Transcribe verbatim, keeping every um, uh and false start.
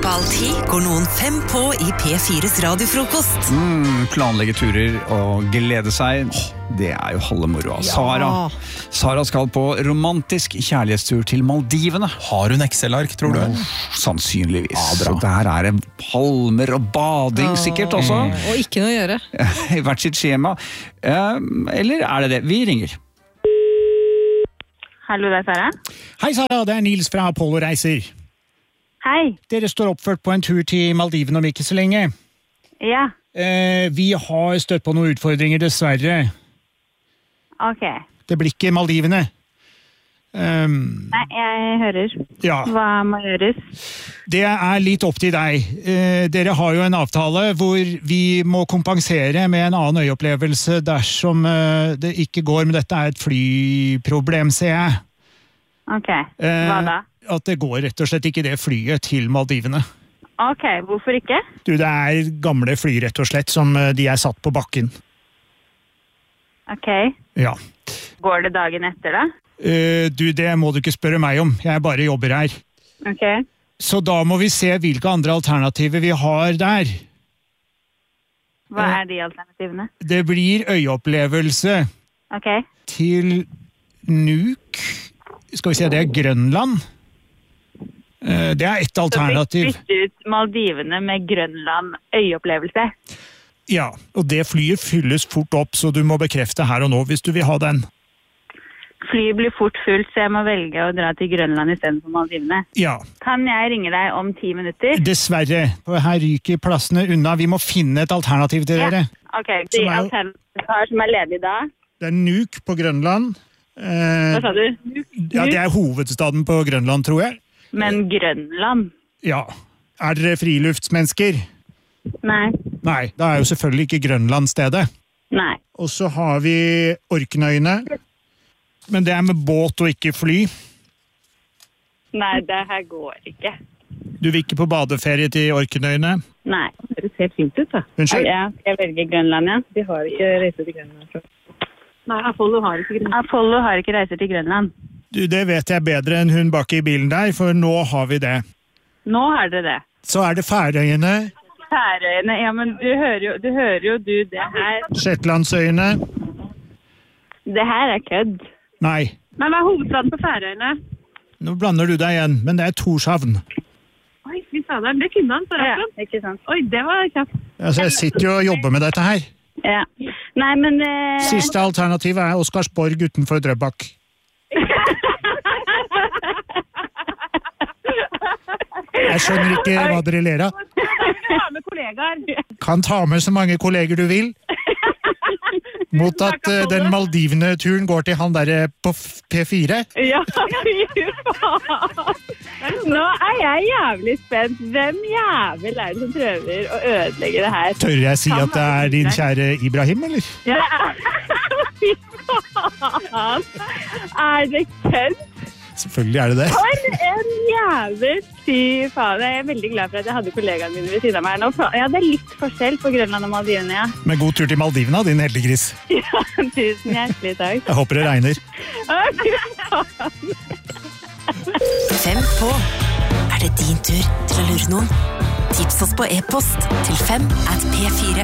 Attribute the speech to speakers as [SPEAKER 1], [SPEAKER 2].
[SPEAKER 1] halv ti går noen fem på i P fires radiofrokost.
[SPEAKER 2] Mm, planlegge turer og glede seg, det er jo halve moroa.
[SPEAKER 3] Ja.
[SPEAKER 2] Sara. Sara skal på romantisk kjærlighetstur til Maldivene.
[SPEAKER 4] Har hun Excel-ark, tror du?
[SPEAKER 2] Oh, sannsynligvis.
[SPEAKER 4] Ja, bra.
[SPEAKER 2] Så der er det palmer og bading sikkert også.
[SPEAKER 3] Mm. Og ikke noe å gjøre.
[SPEAKER 2] I hvert sitt skjema. Eh, eller er det det? Vi ringer.
[SPEAKER 5] Hallo, det er Sara.
[SPEAKER 6] Hei Sara, det er Nils fra Apollo Reiser.
[SPEAKER 5] Hei.
[SPEAKER 6] Dere står oppført på en tur til Maldivene om ikke så lenge.
[SPEAKER 5] Ja,
[SPEAKER 6] Eh, vi har støtt på noen utfordringer, dessverre.
[SPEAKER 5] ok.
[SPEAKER 6] Det blir ikke Maldivene. Um,
[SPEAKER 5] Nei, jeg hører.
[SPEAKER 6] ja,
[SPEAKER 5] Hva må gjøres?
[SPEAKER 6] det er litt opp til deg. Eh, dere har jo en avtale hvor vi må kompensere med en annen øyeopplevelse dersom eh, det ikke går, men dette er et flyproblem, ser jeg.
[SPEAKER 5] Ok, hva da?
[SPEAKER 6] Eh, at det går rett og slett ikke det flyet til Maldivene.
[SPEAKER 5] Ok, hvorfor ikke?
[SPEAKER 6] Du, det er gamle fly rett og slett som eh, de er satt på bakken.
[SPEAKER 5] Ok,
[SPEAKER 6] Ja.
[SPEAKER 5] går det dagen etter da?
[SPEAKER 6] Eh, du, det må du ikke spørre meg om. Jeg bare jobber her.
[SPEAKER 5] Ok,
[SPEAKER 6] Så da må vi se hvilke andre alternativer vi har der.
[SPEAKER 5] hva
[SPEAKER 6] Eh.
[SPEAKER 5] er de alternativene?
[SPEAKER 6] Det blir øyeopplevelse
[SPEAKER 5] Ok,
[SPEAKER 6] til Nuuk. Skal vi se, det er Grønland. Eh, Det er ett
[SPEAKER 5] så
[SPEAKER 6] alternativ.
[SPEAKER 5] vi bytter ut Maldivene med Grønland øyeopplevelse.
[SPEAKER 6] Ja, og det flyet fylles fort opp, så du må bekrefte her og nå hvis du vil ha den.
[SPEAKER 5] Flyet blir fort fullt, så jeg må velge å dra til Grønland i stedet for Maldivene.
[SPEAKER 6] Ja,
[SPEAKER 5] Kan jeg ringe deg om ti minutter?
[SPEAKER 6] dessverre. For her ryker plassene unna. Vi må finne et alternativ til
[SPEAKER 5] Ja.
[SPEAKER 6] dere.
[SPEAKER 5] Ok, de
[SPEAKER 6] Som er jo-
[SPEAKER 5] alternativene du har som er ledige da?
[SPEAKER 6] Det er Nuuk på Grønland. Eh,
[SPEAKER 5] Hva sa du?
[SPEAKER 6] ja, det er hovedstaden på Grønland, tror jeg.
[SPEAKER 5] Men Grønland?
[SPEAKER 6] Ja. Er dere friluftsmennesker?
[SPEAKER 5] Nei.
[SPEAKER 6] Nei, da er jo selvfølgelig ikke Grønland stedet.
[SPEAKER 5] Nei.
[SPEAKER 6] Og så har vi Orknøyene. Men det er med båt og ikke fly.
[SPEAKER 5] Nei, det her går ikke.
[SPEAKER 6] Du vil ikke på badeferie til Orknøyene?
[SPEAKER 5] Nei. Det ser fint ut da.
[SPEAKER 6] Unnskyld?
[SPEAKER 5] Ja, jeg velger Grønland, ja. De har ikke reiser til Grønland. Nei, Apollo har ikke Grønland. Apollo har ikke reiser til Grønland.
[SPEAKER 6] Du, det vet jeg bedre enn hun bak i bilen der, for nå har vi det.
[SPEAKER 5] Nå har dere det.
[SPEAKER 6] Så er det Færøyene,
[SPEAKER 5] Færøyene, ja, men du hører jo, du hører jo du, det her,
[SPEAKER 6] Shetlandsøyene.
[SPEAKER 5] det her er kødd.
[SPEAKER 6] Nei,
[SPEAKER 5] Men hva er hovedstaden på Færøyene?
[SPEAKER 6] nå blander du deg igjen, men det er Torshavn.
[SPEAKER 5] Oi, fy fader, det kunne han så raskt. Ja, ikke sant. Oi, det var kjapt.
[SPEAKER 6] Altså, jeg sitter jo og jobber med dette her.
[SPEAKER 5] Ja. Nei, men... Eh...
[SPEAKER 6] Siste alternativet er Oscarsborg utenfor Drøbak. Jeg skjønner ikke hva dere ler av.
[SPEAKER 5] Jeg vil ha med kollegaer.
[SPEAKER 6] Kan ta med så mange kolleger du vil. Mot at eh, den Maldivene-turen går til han der på F- P fire.
[SPEAKER 5] Ja, fy faen. Nå er jeg jævlig spent. Hvem jævel er det som prøver å ødelegge det her?
[SPEAKER 6] Tør jeg si at det er din kjære Ibrahim, eller?
[SPEAKER 5] Ja. Fy faen. Er det kødd?
[SPEAKER 6] Selvfølgelig er det det.
[SPEAKER 5] For en jævel. Fy faen. Jeg er veldig glad for at jeg hadde kollegaene mine ved siden av meg nå. Ja, det er litt forskjell på Grønland og Maldivene, ja.
[SPEAKER 6] Men god tur til Maldivene, din heldiggris.
[SPEAKER 5] Ja, tusen hjertelig takk.
[SPEAKER 6] Jeg håper det regner.
[SPEAKER 5] Å, fy faen.
[SPEAKER 1] Fem på. Er det din tur til å lure noen? Tips oss på e-post til fem at p fire.